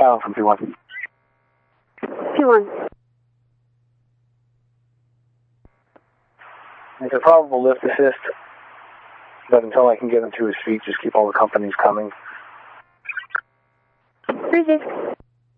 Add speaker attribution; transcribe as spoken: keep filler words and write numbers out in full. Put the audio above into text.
Speaker 1: Silent from P one.
Speaker 2: P one.
Speaker 1: It's a probable lift assist, but until I can get him to his feet, just keep all the companies coming.
Speaker 2: Received.